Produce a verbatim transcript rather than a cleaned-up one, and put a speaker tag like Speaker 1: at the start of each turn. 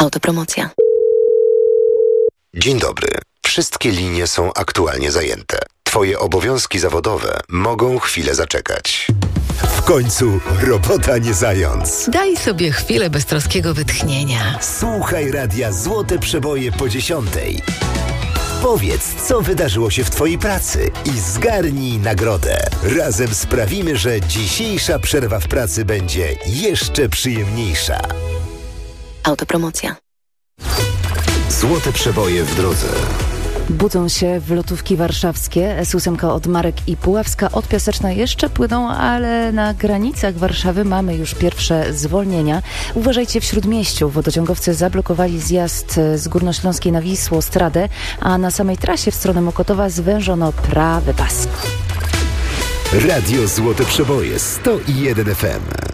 Speaker 1: Autopromocja.
Speaker 2: Dzień dobry. Wszystkie linie są aktualnie zajęte. Twoje obowiązki zawodowe mogą chwilę zaczekać. W końcu robota nie zając.
Speaker 1: Daj sobie chwilę beztroskiego wytchnienia.
Speaker 2: Słuchaj radia Złote Przeboje po dziesiątej. Powiedz, co wydarzyło się w twojej pracy i zgarnij nagrodę. Razem sprawimy, że dzisiejsza przerwa w pracy będzie jeszcze przyjemniejsza.
Speaker 1: Autopromocja.
Speaker 2: Złote Przeboje w drodze.
Speaker 3: Budzą się wlotówki warszawskie. S osiem od Marek i Puławska od Piaseczna jeszcze płyną, ale na granicach Warszawy mamy już pierwsze zwolnienia. Uważajcie w Śródmieściu. Wodociągowcy zablokowali zjazd z Górnośląskiej na Wisłostradę, a na samej trasie w stronę Mokotowa zwężono prawy pas.
Speaker 2: Radio Złote Przeboje sto jeden F M.